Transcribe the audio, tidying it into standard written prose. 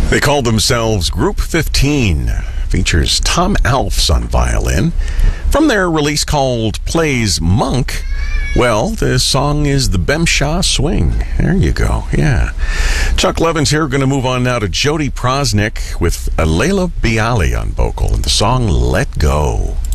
They call themselves Group 15. Features Tom Alfs on violin. From their release called Plays Monk, well, the song is the Bemshaw Swing. There you go, yeah. Chuck Levins here. Going to move on now to Jody Prosnick with Layla Bialy on vocal and the song Let Go.